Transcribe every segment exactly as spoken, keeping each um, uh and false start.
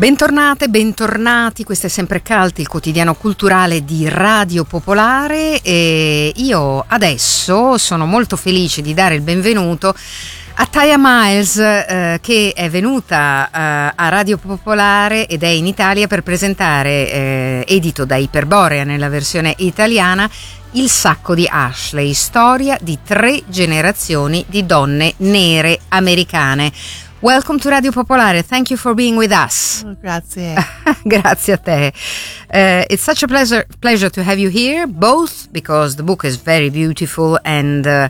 Bentornate, bentornati, questo è sempre Cult, il quotidiano culturale di Radio Popolare, e io adesso sono molto felice di dare il benvenuto a Taya Miles, eh, che è venuta eh, a Radio Popolare ed è in Italia per presentare, eh, edito da Iperborea nella versione italiana, Il sacco di Ashley, storia di tre generazioni di donne nere americane. Welcome to Radio Popolare. Thank you for being with us. Oh, grazie. Grazie a te. Uh, it's such a pleasure pleasure to have you here, both because the book is very beautiful and uh,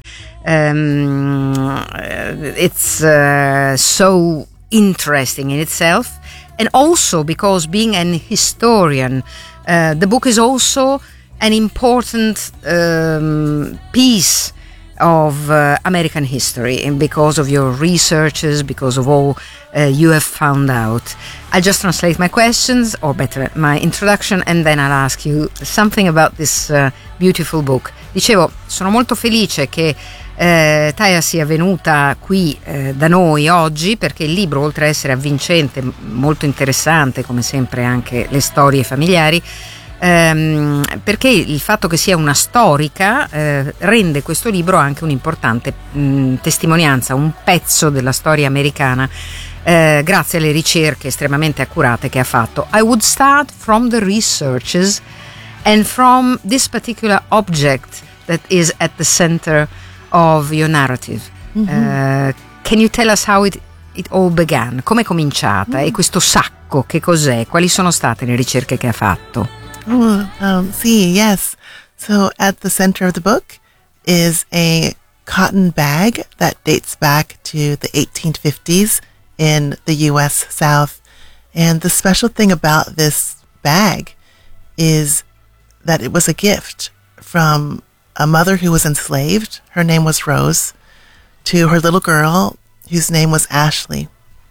um, it's uh, so interesting in itself, and also because being an historian, uh, the book is also an important um, piece of uh, American history, and because of your researches, because of all uh, you have found out. I'll just translate my questions, or better, my introduction, and then I'll ask you something about this uh, beautiful book. Dicevo, sono molto felice che eh, Taya sia venuta qui eh, da noi oggi, perché il libro, oltre a essere avvincente, molto interessante, come sempre anche le storie familiari, Um, perché il fatto che sia una storica eh, rende questo libro anche un'importante mh, testimonianza, un pezzo della storia americana, eh, grazie alle ricerche estremamente accurate che ha fatto. I would start from the researches and from this particular object that is at the center of your narrative. Mm-hmm. Uh, can you tell us how it, it all began? Come è cominciata? Mm-hmm. E questo sacco che cos'è? Quali sono state le ricerche che ha fatto? Oh, um, see, yes. So at the center of the book is a cotton bag that dates back to the eighteen fifties in the U S South. And the special thing about this bag is that it was a gift from a mother who was enslaved. Her name was Rose, to her little girl whose name was Ashley.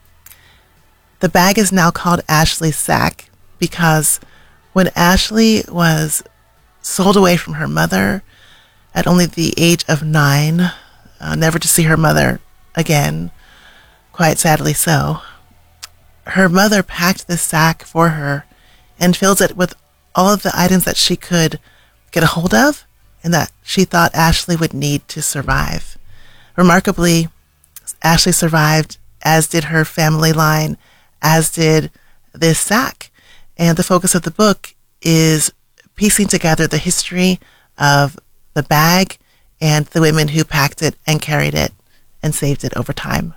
The bag is now called Ashley's sack because when Ashley was sold away from her mother at only the age of nine, uh, never to see her mother again, quite sadly so, her mother packed this sack for her and filled it with all of the items that she could get a hold of and that she thought Ashley would need to survive. Remarkably, Ashley survived, as did her family line, as did this sack. And the focus of the book is piecing together the history of the bag and the women who packed it and carried it and saved it over time.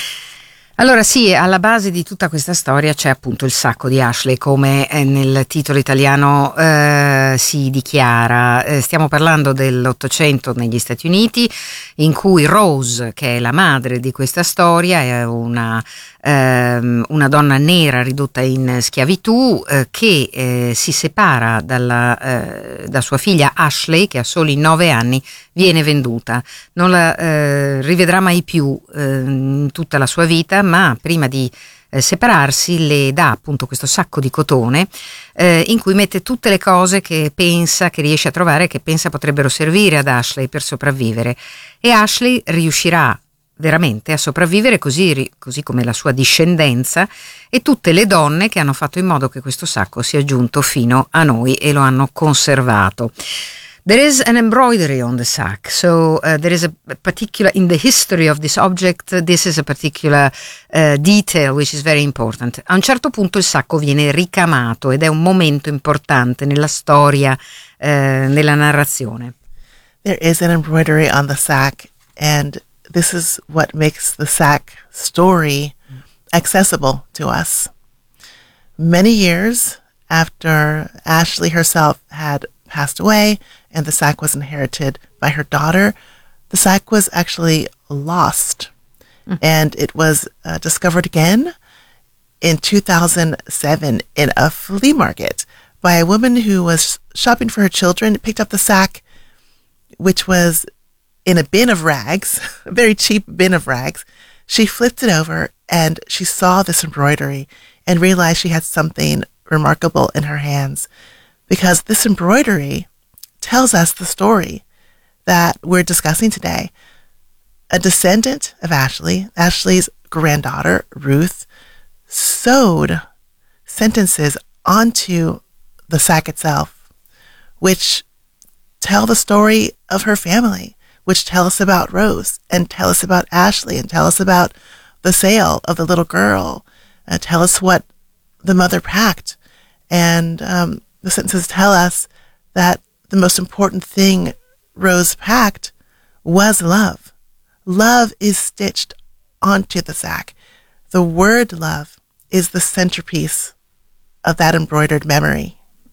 Allora sì, alla base di tutta questa storia c'è appunto il sacco di Ashley, come nel titolo italiano eh, si dichiara. Eh, stiamo parlando dell'Ottocento negli Stati Uniti, in cui Rose, che è la madre di questa storia, è una, ehm, una donna nera ridotta in schiavitù, eh, che eh, si separa dalla, eh, da sua figlia Ashley, che a soli nove anni viene venduta. Non la eh, rivedrà mai più eh, in tutta la sua vita, ma prima di eh, separarsi le dà appunto questo sacco di cotone eh, in cui mette tutte le cose che pensa, che riesce a trovare, che pensa potrebbero servire ad Ashley per sopravvivere, e Ashley riuscirà veramente a sopravvivere, così, così come la sua discendenza e tutte le donne che hanno fatto in modo che questo sacco sia giunto fino a noi e lo hanno conservato. There is an embroidery on the sack, so uh, there is a particular, in the history of this object, this is a particular uh, detail which is very important. A un certo punto il sacco viene ricamato ed è un momento importante nella storia, uh, nella narrazione. There is an embroidery on the sack, and this is what makes the sack story accessible to us. Many years after Ashley herself had passed away and the sack was inherited by her daughter, the sack was actually lost. Mm. And it was uh, discovered again in two thousand seven in a flea market by a woman who was shopping for her children, picked up the sack, which was in a bin of rags, a very cheap bin of rags. She flipped it over and she saw this embroidery and realized she had something remarkable in her hands, because this embroidery tells us the story that we're discussing today. A descendant of Ashley, Ashley's granddaughter, Ruth, sewed sentences onto the sack itself, which tell the story of her family, which tell us about Rose and tell us about Ashley and tell us about the sale of the little girl, uh, tell us what the mother packed. And um, the sentences tell us that the most important thing Rose packed was love. Love is stitched onto the sack. The word love is the centerpiece of that embroidered memory.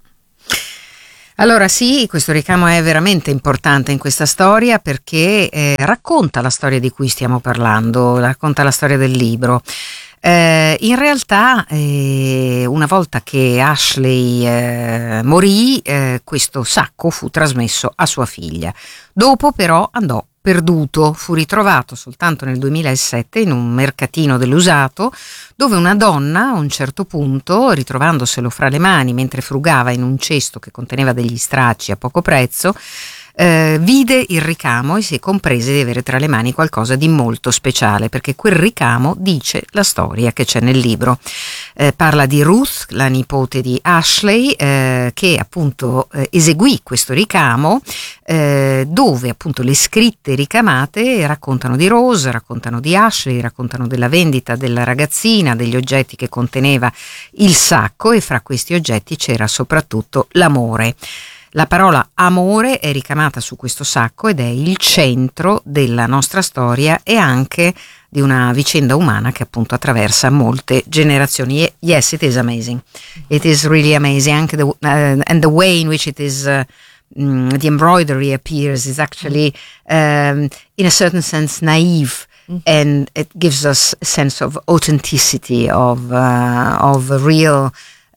Allora sì, questo ricamo è veramente importante in questa storia perché eh, racconta la storia di cui stiamo parlando, racconta la storia del libro. Eh, in realtà eh, una volta che Ashley eh, morì, eh, questo sacco fu trasmesso a sua figlia. Dopo però andò perduto, fu ritrovato soltanto nel duemilasette in un mercatino dell'usato, dove una donna a un certo punto, ritrovandoselo fra le mani mentre frugava in un cesto che conteneva degli stracci a poco prezzo, eh, vide il ricamo e si comprese di avere tra le mani qualcosa di molto speciale, perché quel ricamo dice la storia che c'è nel libro. Eh, parla di Ruth, la nipote di Ashley, eh, che appunto eh, eseguì questo ricamo, eh, dove appunto le scritte ricamate raccontano di Rose, raccontano di Ashley, raccontano della vendita della ragazzina, degli oggetti che conteneva il sacco, e fra questi oggetti c'era soprattutto l'amore. La parola amore è ricamata su questo sacco ed è il centro della nostra storia e anche di una vicenda umana che appunto attraversa molte generazioni. Yes, it is amazing. It is really amazing. Anche the, uh, and the way in which it is, uh, mm, the embroidery appears is actually, um, in a certain sense, naive. Mm-hmm. And it gives us a sense of authenticity, of, uh, of real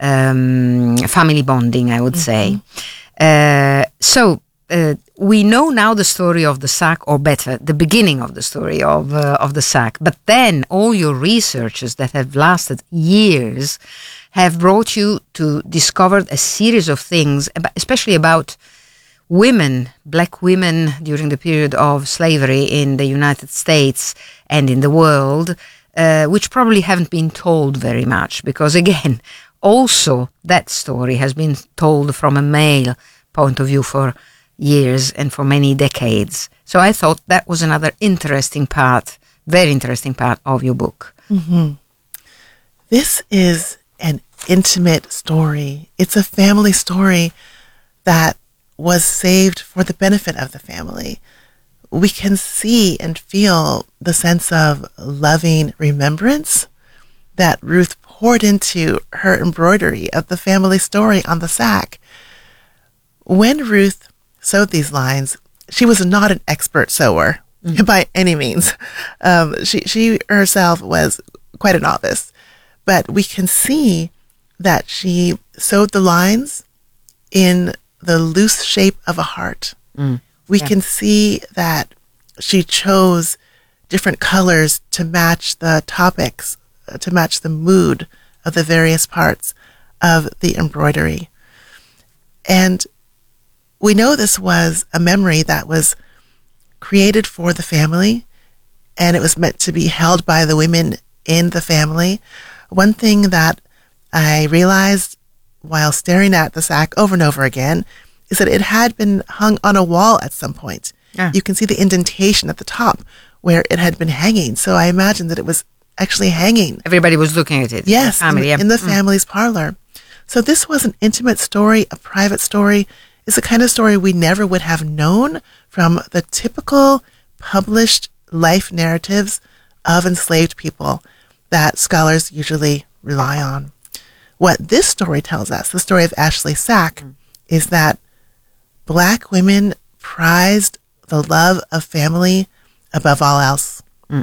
um, family bonding, I would mm-hmm. say. Uh, so uh, we know now the story of the sack, or better, the beginning of the story of uh, of the sack. But then all your researches that have lasted years have brought you to discover a series of things, especially about women, black women during the period of slavery in the United States and in the world, uh, which probably haven't been told very much, because again, also that story has been told from a male point of view for years and for many decades. So I thought that was another interesting part, very interesting part of your book. Mm-hmm. This is an intimate story. It's a family story that was saved for the benefit of the family. We can see and feel the sense of loving remembrance that Ruth poured into her embroidery of the family story on the sack. When Ruth sewed these lines, she was not an expert sewer mm-hmm. by any means. Um, she, she herself was quite a novice, but we can see that she sewed the lines in the loose shape of a heart. Mm. We yeah. can see that she chose different colors to match the topics, to match the mood of the various parts of the embroidery. And we know this was a memory that was created for the family, and it was meant to be held by the women in the family. One thing that I realized while staring at the sack over and over again is that it had been hung on a wall at some point. Yeah. You can see the indentation at the top where it had been hanging. So I imagine that it was actually hanging. Everybody was looking at it. Yes, family, in, yeah. in the mm. family's parlor. So this was an intimate story, a private story. It's the kind of story we never would have known from the typical published life narratives of enslaved people that scholars usually rely on. What this story tells us, the story of Ashley Sack, mm. is that Black women prized the love of family above all else. Mm.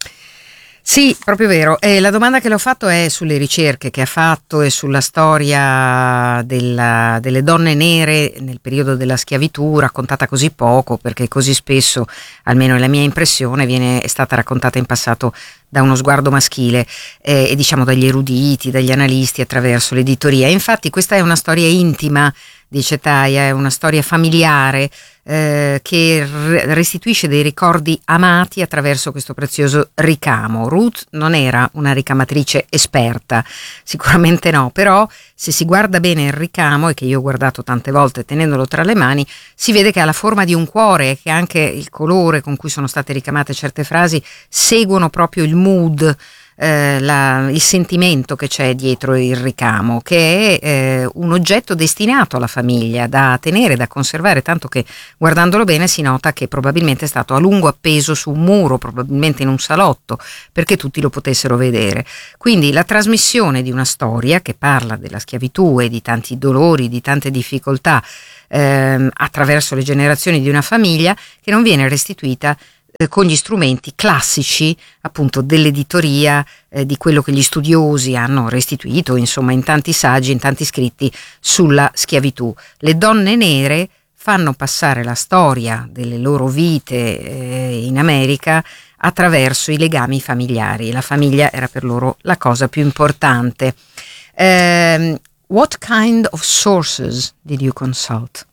Sì, proprio vero. E la domanda che le ho fatto è sulle ricerche che ha fatto e sulla storia della, delle donne nere nel periodo della schiavitù, raccontata così poco, perché così spesso, almeno è la mia impressione, viene, è stata raccontata in passato da uno sguardo maschile eh, e diciamo dagli eruditi, dagli analisti attraverso l'editoria. E infatti questa è una storia intima dice Taya, è una storia familiare eh, che re- restituisce dei ricordi amati attraverso questo prezioso ricamo. Ruth non era una ricamatrice esperta, sicuramente no, però se si guarda bene il ricamo, e che io ho guardato tante volte tenendolo tra le mani, si vede che ha la forma di un cuore e che anche il colore con cui sono state ricamate certe frasi seguono proprio il mood, Eh, la, il sentimento che c'è dietro il ricamo, che è eh, un oggetto destinato alla famiglia, da tenere, da conservare, tanto che guardandolo bene si nota che probabilmente è stato a lungo appeso su un muro, probabilmente in un salotto, perché tutti lo potessero vedere. Quindi la trasmissione di una storia che parla della schiavitù e di tanti dolori, di tante difficoltà ehm, attraverso le generazioni di una famiglia, che non viene restituita con gli strumenti classici appunto dell'editoria, eh, di quello che gli studiosi hanno restituito, insomma, in tanti saggi, in tanti scritti sulla schiavitù. Le donne nere fanno passare la storia delle loro vite eh, in America attraverso i legami familiari. La famiglia era per loro la cosa più importante. Um, what kind of sources did you consult?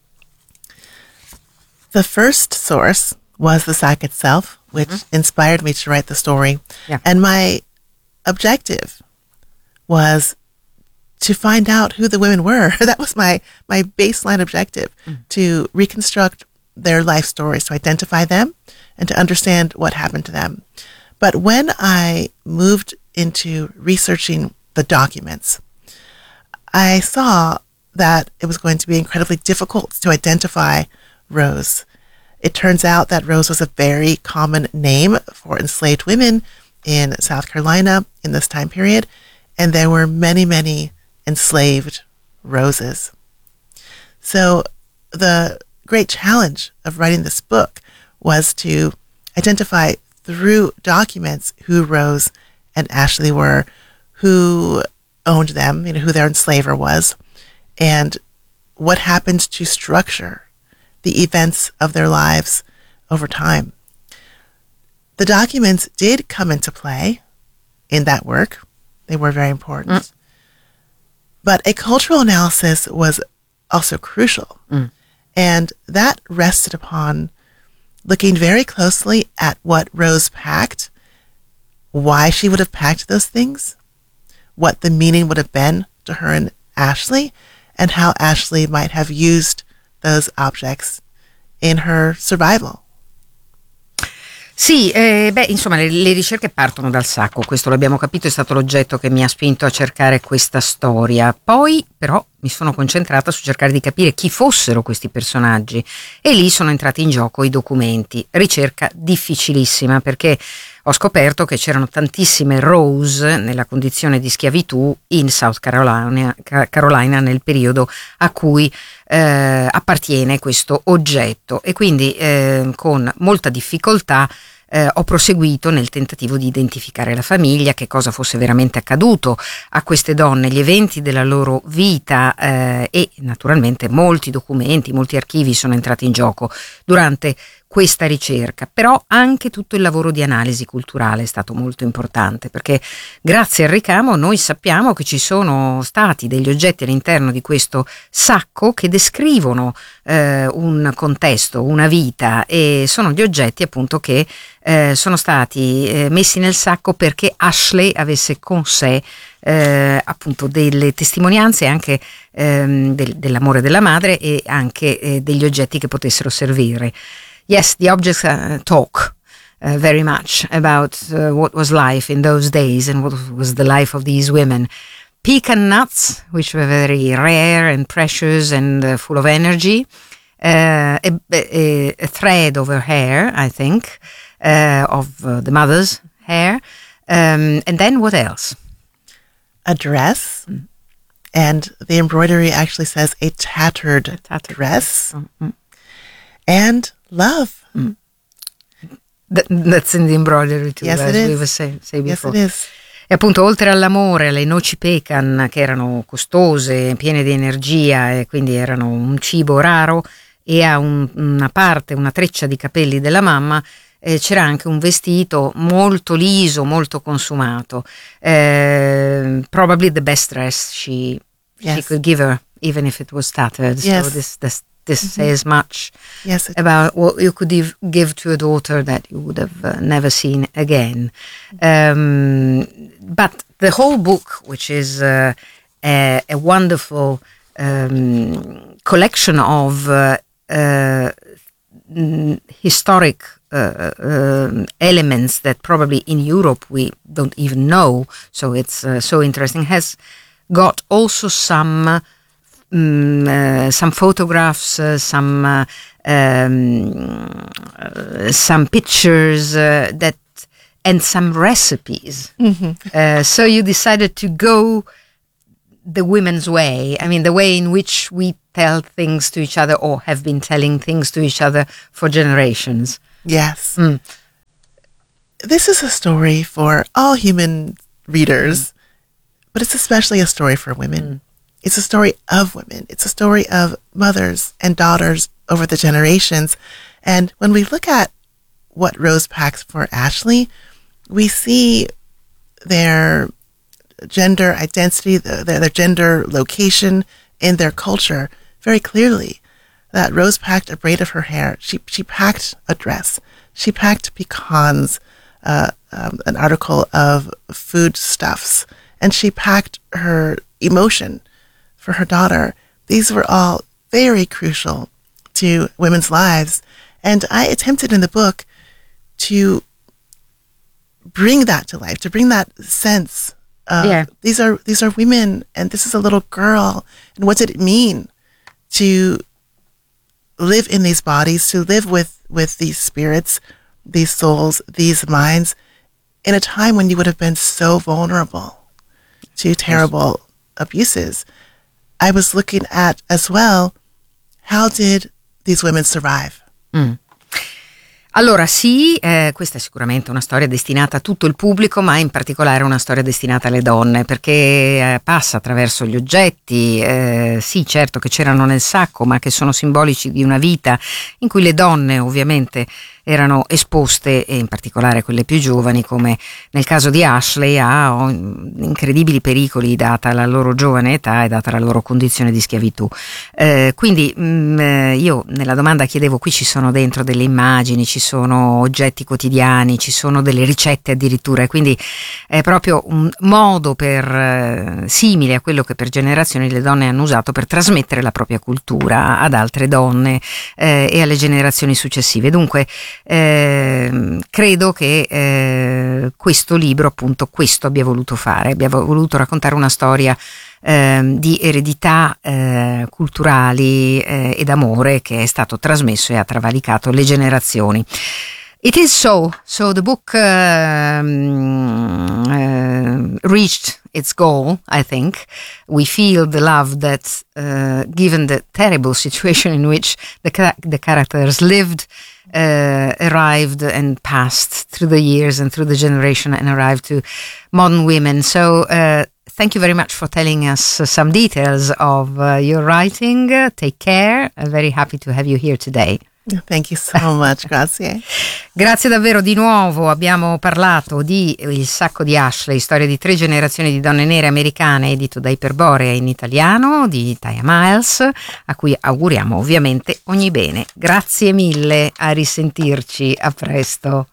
The first source was the sack itself, which mm-hmm. inspired me to write the story. Yeah. And my objective was to find out who the women were. That was my, my baseline objective, mm. to reconstruct their life stories, to identify them and to understand what happened to them. But when I moved into researching the documents, I saw that it was going to be incredibly difficult to identify Rose. It turns out that Rose was a very common name for enslaved women in South Carolina in this time period, and there were many, many enslaved Roses. So the great challenge of writing this book was to identify through documents who Rose and Ashley were, who owned them, you know, who their enslaver was, and what happened to structure the events of their lives over time. The documents did come into play in that work. They were very important. Mm. But a cultural analysis was also crucial. Mm. And that rested upon looking very closely at what Rose packed, why she would have packed those things, what the meaning would have been to her and Ashley, and how Ashley might have used those objects in her survival. Sì, eh, beh, insomma, le, le ricerche partono dal sacco, questo l'abbiamo capito, è stato l'oggetto che mi ha spinto a cercare questa storia. Poi, però, mi sono concentrata su cercare di capire chi fossero questi personaggi e lì sono entrati in gioco i documenti. Ricerca difficilissima, perché ho scoperto che c'erano tantissime Rose nella condizione di schiavitù in South Carolina, Carolina nel periodo a cui eh, appartiene questo oggetto, e quindi eh, con molta difficoltà Eh, ho proseguito nel tentativo di identificare la famiglia, che cosa fosse veramente accaduto a queste donne, gli eventi della loro vita eh, e naturalmente molti documenti, molti archivi sono entrati in gioco durante questa ricerca, però anche tutto il lavoro di analisi culturale è stato molto importante, perché grazie al ricamo noi sappiamo che ci sono stati degli oggetti all'interno di questo sacco che descrivono eh, un contesto, una vita, e sono gli oggetti appunto che eh, sono stati eh, messi nel sacco perché Ashley avesse con sé eh, appunto delle testimonianze anche ehm, del, dell'amore della madre e anche eh, degli oggetti che potessero servire. Yes, the objects uh, talk uh, very much about uh, what was life in those days and what was the life of these women. Pecan nuts, which were very rare and precious and uh, full of energy. Uh, a, a, a thread of her hair, I think, uh, of uh, the mother's hair. Um, and then what else? A dress. Mm. And the embroidery actually says a tattered, a tattered dress. dress. Mm-hmm. And love. Mm. That, that's in the embroidery too, yes, as it is. we were say, say before. Yes, it is. E appunto, oltre all'amore, alle noci pecan, che erano costose, piene di energia e quindi erano un cibo raro, e a un, una parte, una treccia di capelli della mamma, eh, c'era anche un vestito molto liso, molto consumato. Eh, probably the best dress she, yes. she could give her even if it was tattered. Yes. So this this this Mm-hmm. says much Yes. It, about what you could give, give to a daughter that you would have uh, never seen again. Um, but the whole book, which is uh, a, a wonderful um, collection of uh, uh, mm, historic uh, um elements that probably in Europe we don't even know, so it's uh, so interesting, has got also some um, uh, some photographs, uh, some uh, um, uh, some pictures uh, that and some recipes. mm-hmm. Uh, so you decided to go the women's way. I mean, the way in which we tell things to each other or have been telling things to each other for generations. Yes. Mm. This is a story for all human readers, mm. but it's especially a story for women. Mm. It's a story of women. It's a story of mothers and daughters over the generations. And when we look at what Rose packs for Ashley, we see their gender identity, their, their gender location in their culture very clearly. That Rose packed a braid of her hair. She she packed a dress. She packed pecans, uh, um, an article of foodstuffs, and she packed her emotion for her daughter. These were all very crucial to women's lives, and I attempted in the book to bring that to life, to bring that sense of yeah. these are these are women, and this is a little girl, and what did it mean to live in these bodies, to live with, with these spirits, these souls, these minds, in a time when you would have been so vulnerable to terrible abuses. I was looking at as well, how did these women survive? Mm. Allora sì, eh, questa è sicuramente una storia destinata a tutto il pubblico, ma in particolare una storia destinata alle donne, perché eh, passa attraverso gli oggetti, eh, sì certo che c'erano nel sacco, ma che sono simbolici di una vita in cui le donne ovviamente erano esposte, e in particolare quelle più giovani, come nel caso di Ashley, a incredibili pericoli data la loro giovane età e data la loro condizione di schiavitù. Eh, quindi mh, io nella domanda chiedevo, qui ci sono dentro delle immagini, ci sono oggetti quotidiani, ci sono delle ricette addirittura, e quindi è proprio un modo per eh, simile a quello che per generazioni le donne hanno usato per trasmettere la propria cultura ad altre donne eh, e alle generazioni successive. Dunque Eh, credo che eh, questo libro appunto questo abbia voluto fare, abbia voluto raccontare una storia eh, di eredità eh, culturali eh, ed amore che è stato trasmesso e ha travalicato le generazioni. It is so. So the book um, uh, reached its goal, I think. We feel the love that, uh, given the terrible situation in which the, ca- the characters lived, uh, arrived and passed through the years and through the generation and arrived to modern women. So uh, thank you very much for telling us some details of uh, your writing. Uh, take care. I'm very happy to have you here today. Thank you so much, grazie. Grazie davvero di nuovo. Abbiamo parlato di Il sacco di Ashley, storia di tre generazioni di donne nere americane, edito da Iperborea in italiano, di Taya Miles, a cui auguriamo ovviamente ogni bene. Grazie mille, a risentirci, a presto.